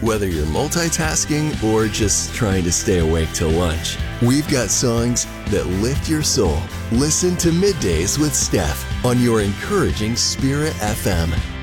Whether you're multitasking or just trying to stay awake till lunch, we've got songs that lift your soul. Listen to Middays with Steph on your encouraging Spirit FM.